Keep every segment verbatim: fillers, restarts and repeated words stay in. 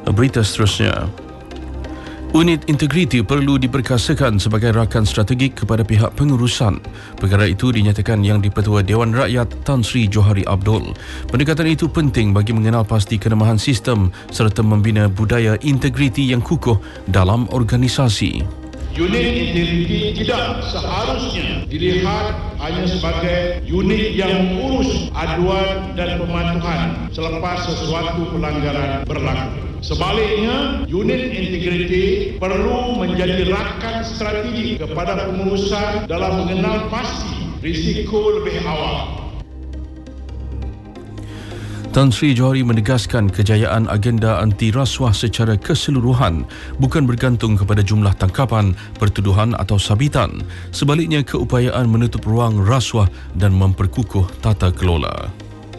Berita seterusnya. Unit integriti perlu diperkasakan sebagai rakan strategik kepada pihak pengurusan. Perkara itu dinyatakan Yang di-Pertua Dewan Rakyat Tan Sri Johari Abdul. Pendekatan itu penting bagi mengenal pasti kelemahan sistem serta membina budaya integriti yang kukuh dalam organisasi. Unit integriti tidak seharusnya dilihat hanya sebagai unit yang mengurus aduan dan pematuhan selepas sesuatu pelanggaran berlaku. Sebaliknya, unit integriti perlu menjadi rakan strategi kepada pengurusan dalam mengenal pasti risiko lebih awal. Tan Sri Johari menegaskan kejayaan agenda anti rasuah secara keseluruhan bukan bergantung kepada jumlah tangkapan, pertuduhan atau sabitan. Sebaliknya, keupayaan menutup ruang rasuah dan memperkukuh tata kelola.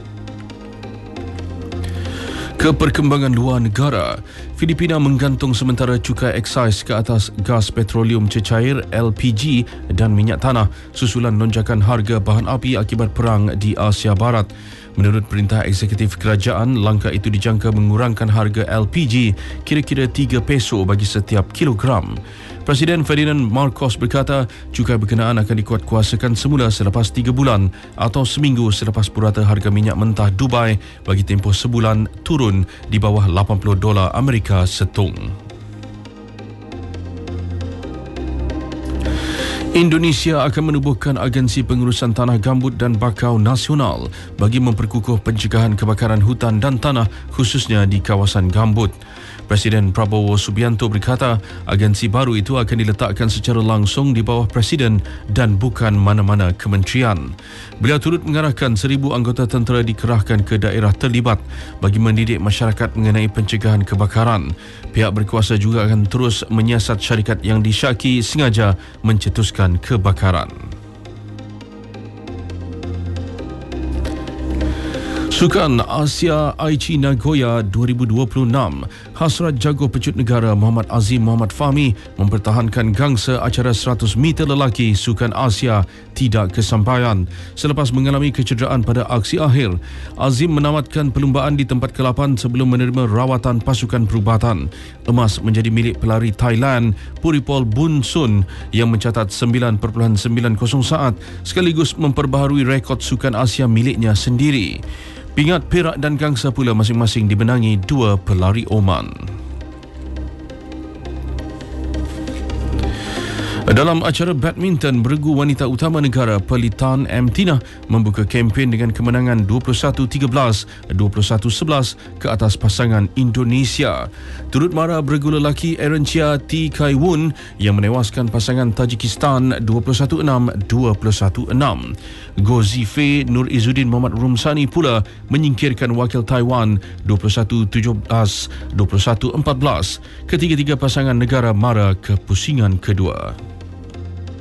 Keperkembangan luar negara. Filipina menggantung sementara cukai eksais ke atas gas petroleum cecair L P G dan minyak tanah susulan lonjakan harga bahan api akibat perang di Asia Barat. Menurut Perintah Eksekutif Kerajaan, langkah itu dijangka mengurangkan harga L P G kira-kira tiga peso bagi setiap kilogram. Presiden Ferdinand Marcos berkata, cukai berkenaan akan dikuatkuasakan semula selepas tiga bulan atau seminggu selepas purata harga minyak mentah Dubai bagi tempoh sebulan turun di bawah lapan puluh dolar Amerika setung. Indonesia akan menubuhkan agensi pengurusan tanah gambut dan bakau nasional bagi memperkukuh pencegahan kebakaran hutan dan tanah khususnya di kawasan gambut. Presiden Prabowo Subianto berkata, agensi baru itu akan diletakkan secara langsung di bawah Presiden dan bukan mana-mana kementerian. Beliau turut mengarahkan seribu anggota tentera dikerahkan ke daerah terlibat bagi mendidik masyarakat mengenai pencegahan kebakaran. Pihak berkuasa juga akan terus menyiasat syarikat yang disyaki sengaja mencetuskan kebakaran. Sukan Asia Aichi Nagoya dua ribu dua puluh enam, hasrat jago pecut negara Muhammad Azim Muhammad Fahmi mempertahankan gangsa acara seratus meter lelaki Sukan Asia tidak kesampaian. Selepas mengalami kecederaan pada aksi akhir, Azim menamatkan perlumbaan di tempat ke lapan sebelum menerima rawatan pasukan perubatan. Emas menjadi milik pelari Thailand Puripol Bunsun yang mencatat sembilan perpuluhan sembilan kosong saat sekaligus memperbaharui rekod Sukan Asia miliknya sendiri. Pingat, perak dan gangsa pula masing-masing dimenangi dua pelari Oman. Dalam acara badminton, beregu wanita utama negara Pelitan M. Tina membuka kempen dengan kemenangan dua puluh satu tiga belas, dua puluh satu sebelas ke atas pasangan Indonesia. Turut mara beregu lelaki Erencia T. Kai Woon yang menewaskan pasangan Tajikistan dua puluh satu enam, dua puluh satu enam. Go Zifei Nur Izzuddin Muhammad Rumsani pula menyingkirkan wakil Taiwan dua puluh satu tujuh belas, dua puluh satu empat belas. Ketiga-tiga pasangan negara mara ke pusingan kedua.